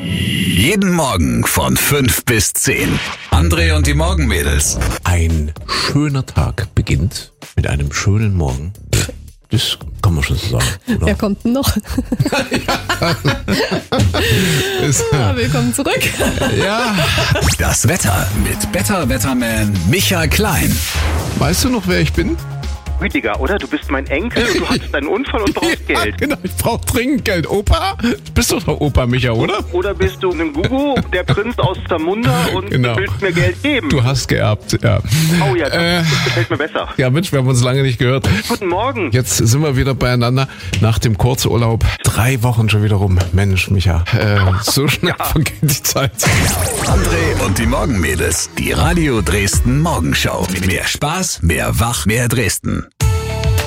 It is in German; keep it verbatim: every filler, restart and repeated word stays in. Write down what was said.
Jeden Morgen von fünf bis zehn. André und die Morgenmädels. Ein schöner Tag beginnt mit einem schönen Morgen. Das kann man schon so sagen, oder? Wer kommt denn noch? ah, willkommen zurück. Ja. Das Wetter mit Better Wetterman Michael Klein. Weißt du noch, wer ich bin? Rüdiger, oder? Du bist mein Enkel und du hattest einen Unfall und brauchst Ja, Geld. genau, ich brauch dringend Geld. Opa? Du bist doch der Opa, Micha, oder? Oder bist du ein Gugu, der Prinz aus Zamunda und Genau. du willst mir Geld geben? Du hast geerbt, ja. Oh ja, das, Äh, das gefällt mir besser. Ja, Mensch, wir haben uns lange nicht gehört. Guten Morgen. Jetzt sind wir wieder beieinander nach dem Kurzurlaub. Drei Wochen schon wieder rum. Mensch, Micha, äh, so schnell vergeht die Zeit. André und die Morgenmädels. Die Radio Dresden Morgenschau. Mehr Spaß, mehr Wach, mehr Dresden.